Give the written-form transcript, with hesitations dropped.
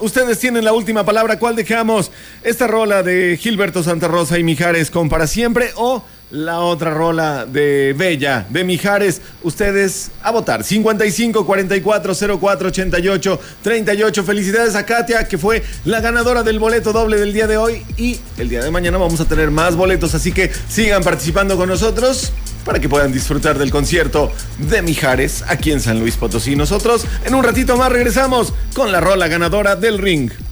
Ustedes tienen la última palabra. ¿Cuál dejamos? ¿Esta rola de Gilberto Santa Rosa y Mijares con Para Siempre o la otra rola de Bella, de Mijares? Ustedes a votar. 55 44 04 88 38. Felicidades a Katia, que fue la ganadora del boleto doble del día de hoy. Y el día de mañana vamos a tener más boletos, así que sigan participando con nosotros para que puedan disfrutar del concierto de Mijares aquí en San Luis Potosí. Nosotros en un ratito más regresamos con la rola ganadora del Ring.